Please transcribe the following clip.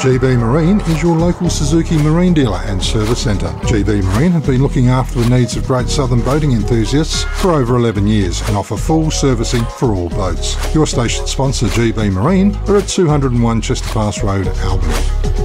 GB Marine is your local Suzuki marine dealer and service centre. GB Marine have been looking after the needs of great southern boating enthusiasts for over 11 years and offer full servicing for all boats. Your station sponsor GB Marine are at 201 Chester Pass Road, Albany.